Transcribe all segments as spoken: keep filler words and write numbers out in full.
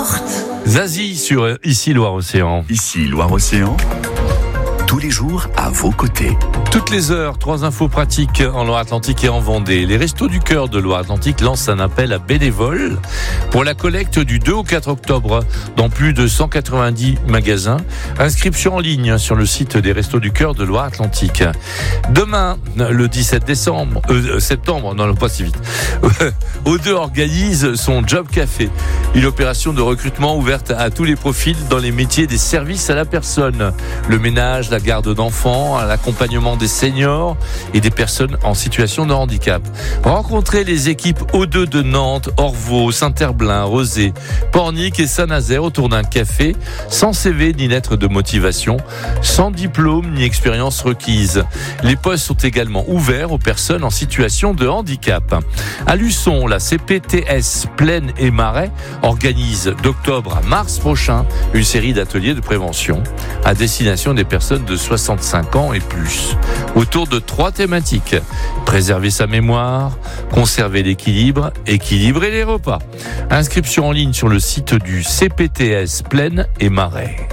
porte. Zazie sur Ici Loire-Océan. Ici Loire-Océan, tous les jours à vos côtés. Toutes les heures, trois infos pratiques en Loire-Atlantique et en Vendée. Les Restos du Cœur de Loire-Atlantique lancent un appel à bénévoles pour la collecte du deux au quatre octobre dans plus de cent quatre-vingt-dix magasins. Inscription en ligne sur le site des Restos du Cœur de Loire-Atlantique. Demain, le dix-sept décembre, euh, septembre, non, pas si vite, O deux organise son Job Café, une opération de recrutement ouverte à tous les profils dans les métiers des services à la personne. Le ménage, la garde d'enfants, l'accompagnement des seniors et des personnes en situation de handicap. Rencontrez les équipes O deux de Nantes, Orvaux, Saint-Herblain, Rezé, Pornic et Saint-Nazaire autour d'un café, sans C V ni lettre de motivation, sans diplôme ni expérience requise. Les postes sont également ouverts aux personnes en situation de handicap. À Luçon, la C P T S Plaine et Marais organise d'octobre à mars prochain une série d'ateliers de prévention à destination des personnes de soixante-cinq ans et plus, autour de trois thématiques: préserver sa mémoire, conserver l'équilibre, équilibrer les repas. Inscription en ligne sur le site du C P T S Plaine et Marais.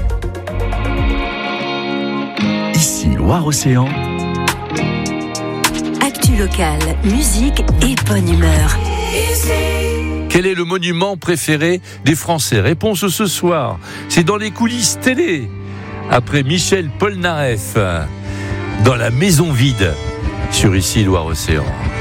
Ici Loire-Océan, Actu locale, musique et bonne humeur. Quel est le monument préféré des Français? Réponse ce soir, c'est dans les coulisses télé. Après Michel Polnareff, dans la maison vide, sur Ici Loire-Océan.